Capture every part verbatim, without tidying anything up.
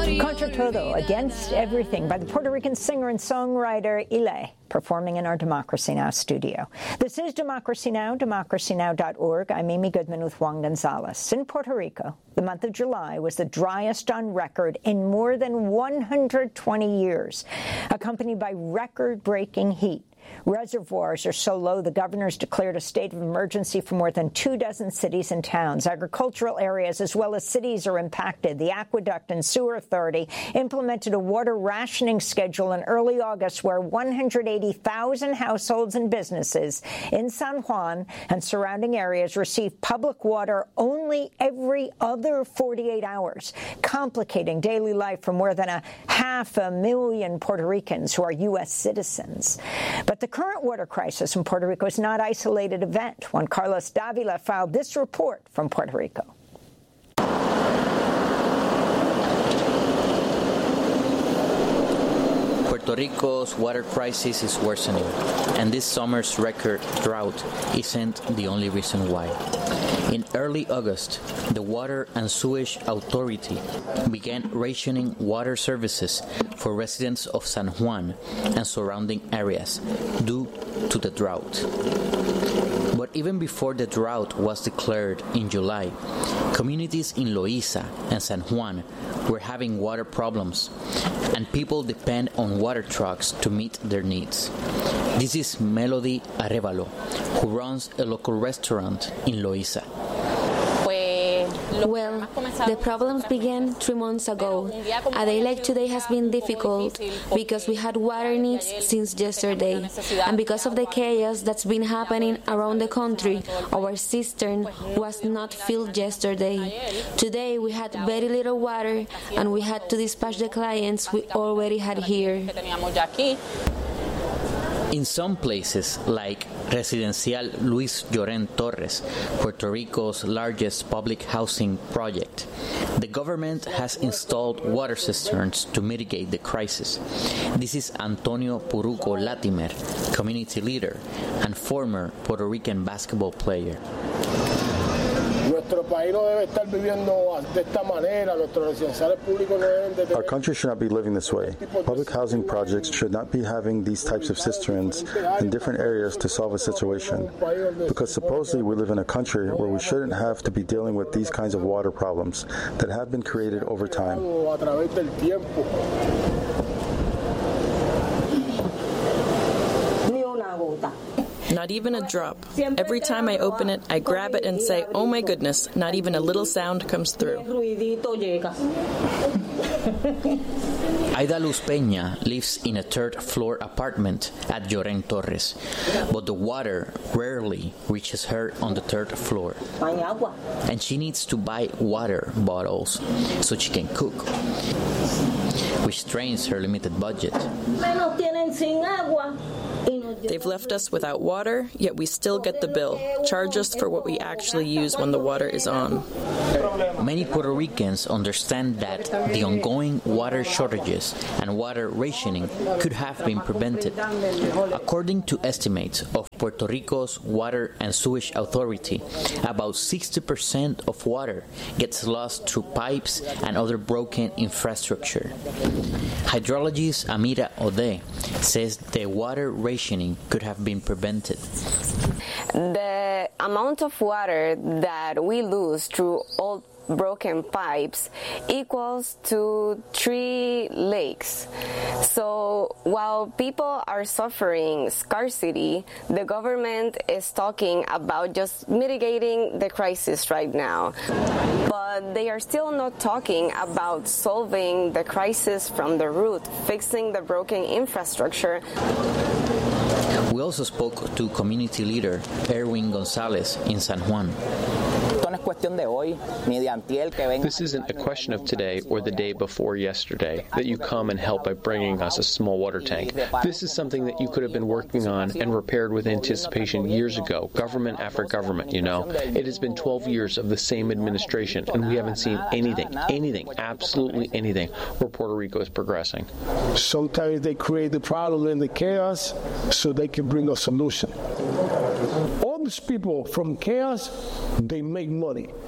Contra Todo, Against Everything, by the Puerto Rican singer and songwriter Ile, performing in our Democracy Now! Studio. This is Democracy Now!, democracy now dot org. I'm Amy Goodman with Juan Gonzalez. In Puerto Rico, the month of July was the driest on record in more than one hundred twenty years, accompanied by record-breaking heat. Reservoirs are so low, the governor's declared a state of emergency for more than two dozen cities and towns. Agricultural areas as well as cities are impacted. The Aqueduct and Sewer Authority implemented a water rationing schedule in early August where one hundred eighty thousand households and businesses in San Juan and surrounding areas receive public water only every other forty-eight hours, complicating daily life for more than a half a million Puerto Ricans who are U S citizens. But the current water crisis in Puerto Rico is not an isolated event. Juan Carlos Davila filed this report from Puerto Rico. Puerto Rico's water crisis is worsening, and this summer's record drought isn't the only reason why. In early August, the Water and Sewage Authority began rationing water services for residents of San Juan and surrounding areas due to the drought. But even before the drought was declared in July, communities in Loíza and San Juan were having water problems, and people depend on water trucks to meet their needs. This is Melody Arevalo, who runs a local restaurant in Loíza. Well, the problems began three months ago. A day like today has been difficult because we had water needs since yesterday. And because of the chaos that's been happening around the country, our cistern was not filled yesterday. Today we had very little water and we had to dispatch the clients we already had here. In some places, like Residencial Luis Llorén Torres, Puerto Rico's largest public housing project, the government has installed water cisterns to mitigate the crisis. This is Antonio Puruco Latimer, community leader and former Puerto Rican basketball player. Our country should not be living this way. Public housing projects should not be having these types of cisterns in different areas to solve a situation, because supposedly we live in a country where we shouldn't have to be dealing with these kinds of water problems that have been created over time. Not even a drop. Every time I open it, I grab it and say, oh my goodness, not even a little sound comes through. Aida Luz Peña lives in a third-floor apartment at Llorén Torres, but the water rarely reaches her on the third floor. And she needs to buy water bottles so she can cook, which strains her limited budget. They've left us without water, yet we still get the bill. Charge us for what we actually use when the water is on. Many Puerto Ricans understand that the ongoing water shortages and water rationing could have been prevented. According to estimates of Puerto Rico's Water and Sewage Authority, about sixty percent of water gets lost through pipes and other broken infrastructure. Hydrologist Amira Ode says the water rationing could have been prevented. The amount of water that we lose through old broken pipes equals to three lakes. So while people are suffering scarcity, the government is talking about just mitigating the crisis right now. But they are still not talking about solving the crisis from the root, fixing the broken infrastructure. We also spoke to community leader Erwin Gonzalez in San Juan. This isn't a question of today or the day before yesterday, that you come and help by bringing us a small water tank. This is something that you could have been working on and repaired with anticipation years ago, government after government, you know. It has been twelve years of the same administration, and we haven't seen anything, anything, absolutely anything, where Puerto Rico is progressing. Sometimes they create the problem and the chaos so they can bring a solution. All these people from chaos, they make money.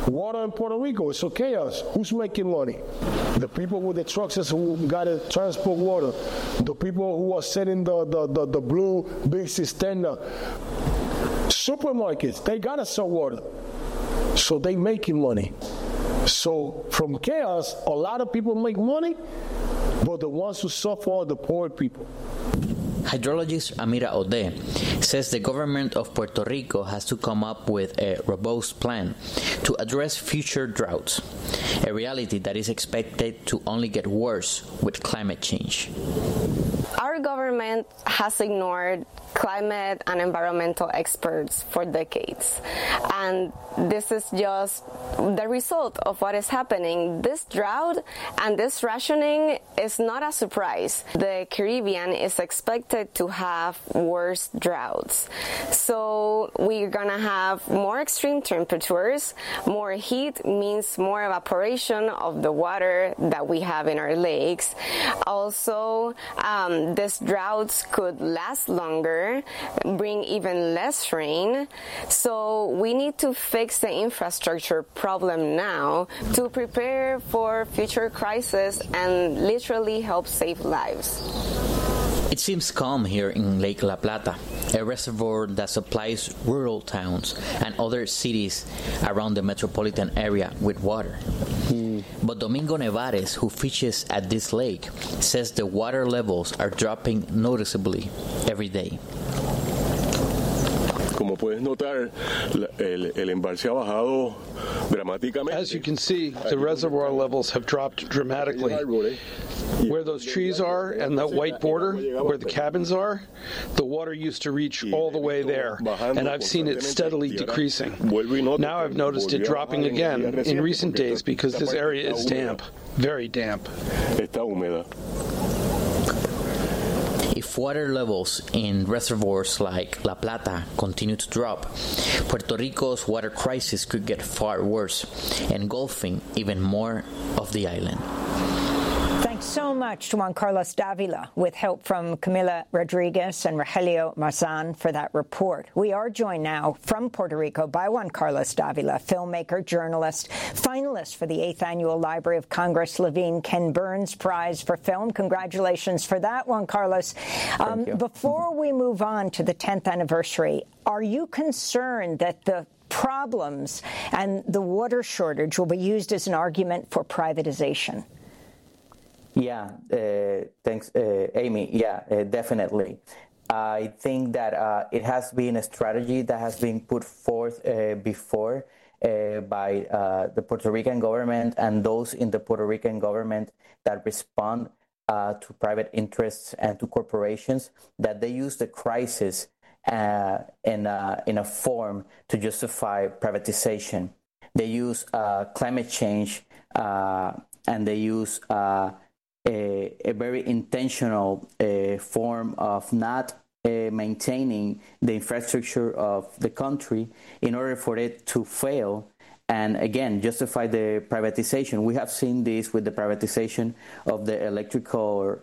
Water in Puerto Rico, it's a chaos. Who's making money? The people with the trucks who got to transport water. The people who are setting the, the, the, the blue big cisterna. Supermarkets, they got to sell water. So they making money. So from chaos, a lot of people make money, but the ones who suffer are the poor people. Hydrologist Amira Ode says the government of Puerto Rico has to come up with a robust plan to address future droughts, a reality that is expected to only get worse with climate change. Our government has ignored climate and environmental experts for decades. And this is just the result of what is happening. This drought and this rationing is not a surprise. The Caribbean is expected to have worse droughts. So we're going to have more extreme temperatures. More heat means more evaporation of the water that we have in our lakes. Also, um, these droughts could last longer, bring even less rain. So we need to fix the infrastructure problem now to prepare for future crises and literally help save lives. It seems calm here in Lake La Plata, a reservoir that supplies rural towns and other cities around the metropolitan area with water. Mm. But Domingo Nevares, who fishes at this lake, says the water levels are dropping noticeably every day. Como puedes notar, el, el embalse ha bajado dramáticamente. As you can see, the reservoir levels have dropped dramatically. Where those trees are and that white border, where the cabins are, the water used to reach all the way there, and I've seen it steadily decreasing. Now I've noticed it dropping again in recent days because this area is damp, very damp. Está húmeda. If water levels in reservoirs like La Plata continue to drop, Puerto Rico's water crisis could get far worse, engulfing even more of the island. Thanks so much to Juan Carlos Davila, with help from Camila Rodriguez and Rogelio Marzan for that report. We are joined now from Puerto Rico by Juan Carlos Davila, filmmaker, journalist, finalist for the eighth Annual Library of Congress Levine Ken Burns Prize for Film. Congratulations for that, Juan Carlos. Um, before we move on to the tenth anniversary, are you concerned that the problems and the water shortage will be used as an argument for privatization? Yeah, uh, thanks, uh, Amy. Yeah, uh, definitely. I think that uh, it has been a strategy that has been put forth uh, before uh, by uh, the Puerto Rican government and those in the Puerto Rican government that respond uh, to private interests and to corporations, that they use the crisis uh, in, a, in a form to justify privatization. They use uh, climate change uh, and they use uh, A, a very intentional uh, form of not uh, maintaining the infrastructure of the country in order for it to fail and, again, justify the privatization. We have seen this with the privatization of the electrical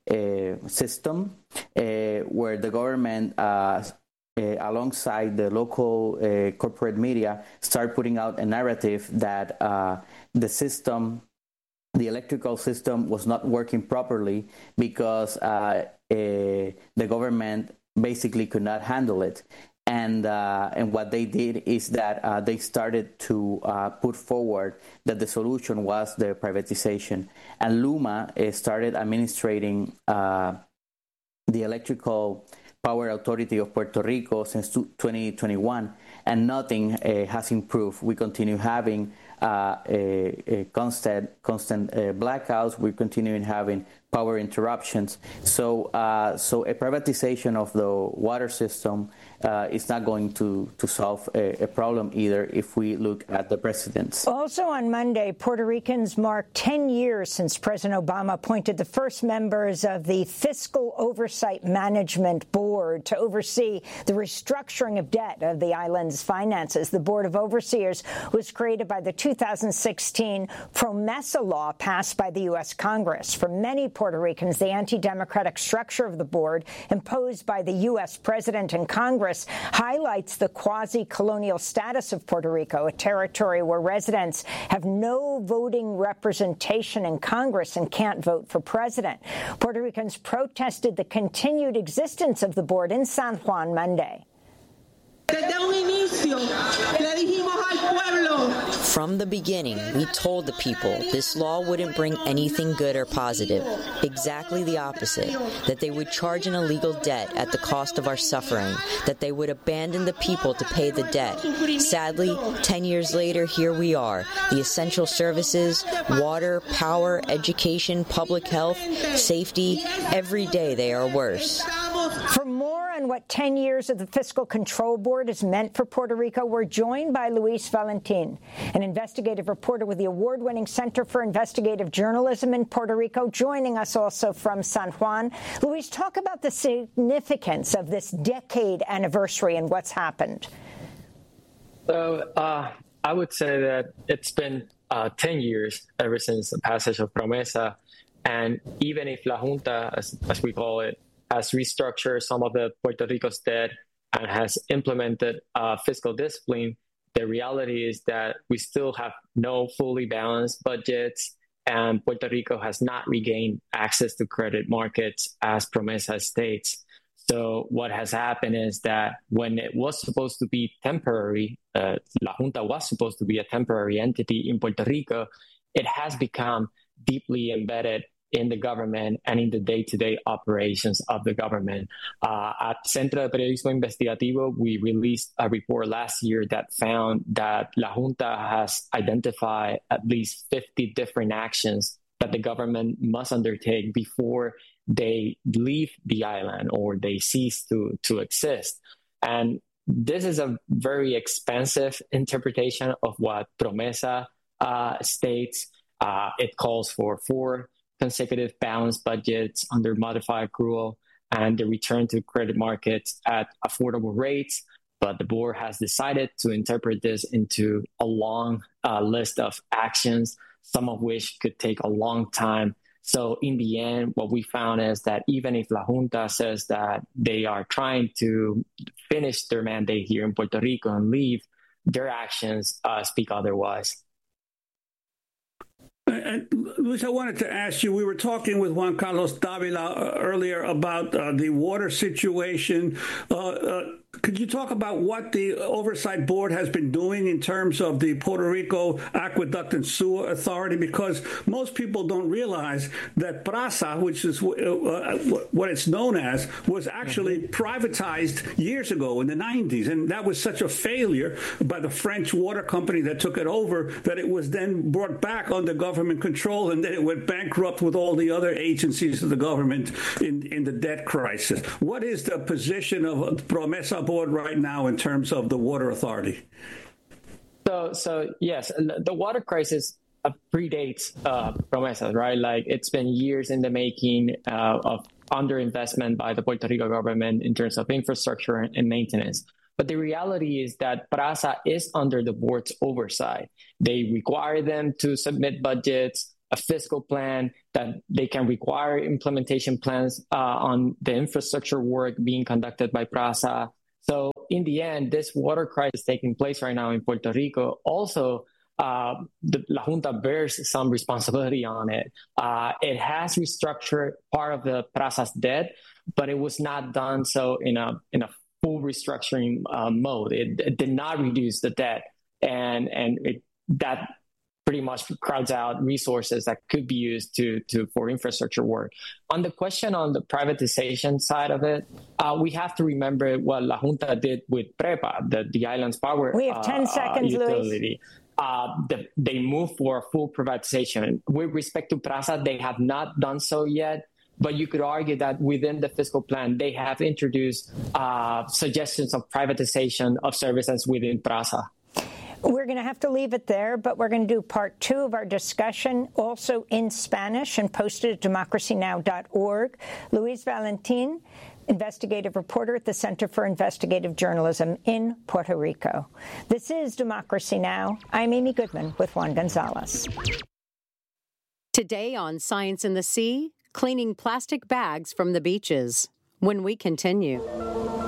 uh, system, uh, where the government, uh, uh, alongside the local uh, corporate media, start putting out a narrative that uh, the system the electrical system was not working properly because uh, uh, the government basically could not handle it. And uh, and what they did is that uh, they started to uh, put forward that the solution was the privatization. And LUMA uh, started administrating uh, the Electrical Power Authority of Puerto Rico since twenty twenty-one, and nothing uh, has improved. We continue having Uh, a, a constant, constant uh, blackouts. We're continuing having power interruptions. So, uh, so a privatization of the water system uh, is not going to, to solve a, a problem either if we look at the precedents. Also on Monday, Puerto Ricans marked ten years since President Obama appointed the first members of the Fiscal Oversight Management Board to oversee the restructuring of debt of the island's finances. The Board of Overseers was created by the two thousand sixteen PROMESA law passed by the U S Congress. For many Puerto Ricans, the anti-democratic structure of the board imposed by the U S president and Congress Congress highlights the quasi-colonial status of Puerto Rico, a territory where residents have no voting representation in Congress and can't vote for president. Puerto Ricans protested the continued existence of the board in San Juan Monday. From the beginning, we told the people this law wouldn't bring anything good or positive. Exactly the opposite. That they would charge an illegal debt at the cost of our suffering. That they would abandon the people to pay the debt. Sadly, ten years later, here we are. The essential services, water, power, education, public health, safety, every day they are worse. For more on what ten years of the Fiscal Control Board has meant for Puerto Rico, we're joined by Luis Valentin, an investigative reporter with the award-winning Center for Investigative Journalism in Puerto Rico, joining us also from San Juan. Luis, talk about the significance of this decade anniversary and what's happened. So uh, I would say that it's been uh, ten years ever since the passage of Promesa, and even if La Junta, as, as we call it, has restructured some of the Puerto Rico's debt and has implemented uh, fiscal discipline, the reality is that we still have no fully balanced budgets, and Puerto Rico has not regained access to credit markets as Promesa states. So what has happened is that when it was supposed to be temporary, uh, La Junta was supposed to be a temporary entity in Puerto Rico, it has become deeply embedded in the government and in the day-to-day operations of the government. Uh, at Centro de Periodismo Investigativo, we released a report last year that found that La Junta has identified at least fifty different actions that the government must undertake before they leave the island or they cease to, to exist. And this is a very expensive interpretation of what Promesa uh, states. Uh, it calls for four consecutive balanced budgets under modified accrual and the return to credit markets at affordable rates. But the board has decided to interpret this into a long uh, list of actions, some of which could take a long time. So in the end, what we found is that even if La Junta says that they are trying to finish their mandate here in Puerto Rico and leave, their actions uh, speak otherwise. And Luis, I wanted to ask you, we were talking with Juan Carlos Davila earlier about uh, the water situation. Uh, uh, could you talk about what the Oversight Board has been doing in terms of the Puerto Rico Aqueduct and Sewer Authority? Because most people don't realize that PRASA, which is uh, what it's known as, was actually mm-hmm. privatized years ago in the nineties. And that was such a failure by the French water company that took it over that it was then brought back under government control, and then it went bankrupt with all the other agencies of the government in, in the debt crisis. What is the position of Promesa Board right now in terms of the water authority? So, so yes, the water crisis uh, predates uh, Promesa, right? Like it's been years in the making uh, of underinvestment by the Puerto Rico government in terms of infrastructure and maintenance. But the reality is that PRASA is under the board's oversight. They require them to submit budgets, a fiscal plan, that they can require implementation plans uh, on the infrastructure work being conducted by PRASA. So in the end, this water crisis taking place right now in Puerto Rico, also uh, the La Junta bears some responsibility on it. Uh, it has restructured part of the PRASA's debt, but it was not done so in a in a full restructuring uh, mode. It, it did not reduce the debt, and and it, that pretty much crowds out resources that could be used to to for infrastructure work. On the question on the privatization side of it, uh, we have to remember what La Junta did with PREPA, the, the island's power we have ten uh, seconds, utility. Uh, the, they moved for a full privatization. With respect to PRASA, they have not done so yet. But you could argue that within the fiscal plan, they have introduced uh, suggestions of privatization of services within PRASA. We're going to have to leave it there, but we're going to do part two of our discussion, also in Spanish, and posted at democracy now dot org. Luis Valentin, investigative reporter at the Center for Investigative Journalism in Puerto Rico. This is Democracy Now! I'm Amy Goodman with Juan Gonzalez. Today on Science in the Sea, cleaning plastic bags from the beaches. When we continue.